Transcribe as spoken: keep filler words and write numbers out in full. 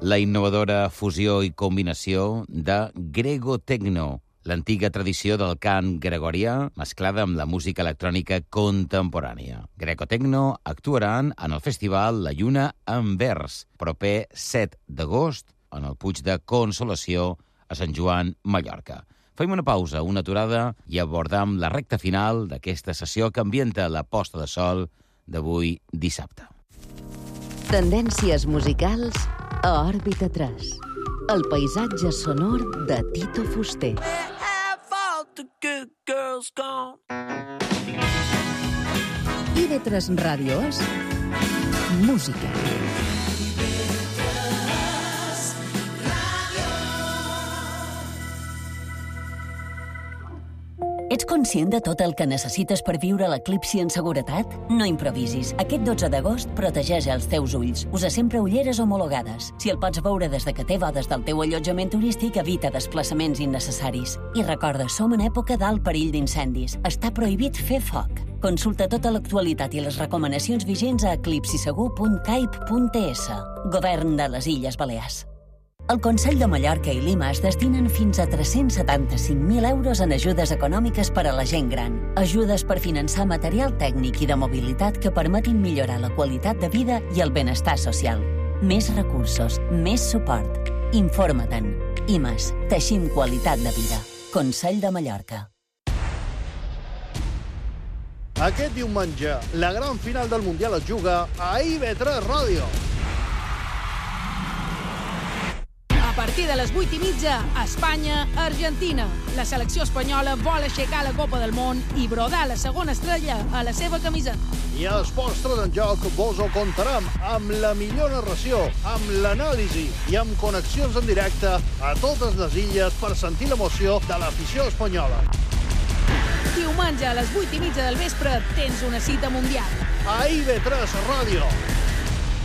la innovadora fusió i combinació de Grego-Techno, l'antiga tradició del cant gregorià mesclada amb la música electrònica contemporània. Grego-Techno actuaran en el festival La Lluna en Vers, proper set d'agost, en el Puig de Consolació, a Sant Joan, Mallorca. Fem una pausa, una aturada, i abordam la recta final d'aquesta sessió que ambienta la posta de sol d'avui dissabte. Tendències musicals a Òrbita tres. El paisatge sonor de Tito Fuster. I ve tres Ràdio és música. Ets conscient de tot el que necessites per viure l'eclipsi en seguretat? No improvisis. Aquest dotze d'agost protegeix els teus ulls. Usa sempre ulleres homologades. Si el pots veure des de que té bodes del teu allotjament turístic, evita desplaçaments innecessaris. I recorda, som en època d'alt perill d'incendis. Està prohibit fer foc. Consulta tota l'actualitat i les recomanacions vigents a eclipsisegur punt caip punt es. Govern de les Illes Balears. El Consell de Mallorca i Lima es destinen fins a tres-cents setanta-cinc mil euros en ajudes econòmiques per a la gent gran. Ajudes per finançar material tècnic i de mobilitat que permetin millorar la qualitat de vida i el benestar social. Més recursos, més suport. Informa-te'n. I més, teixim qualitat de vida. Consell de Mallorca. Aquest diumenge, la gran final del Mundial es juga a I V tres Ràdio. A partir de les vuit i mitja, Espanya-Argentina. La selecció espanyola vol aixecar la Copa del Món i brodar la segona estrella a la seva camiseta. I a Esports tres en Joc vos ho contarem amb la millor narració, amb l'anàlisi i amb connexions en directe a totes les illes per sentir l'emoció de l'afició espanyola. Diumenge a les vuit i mitja del vespre tens una cita mundial. A I V tres Ràdio.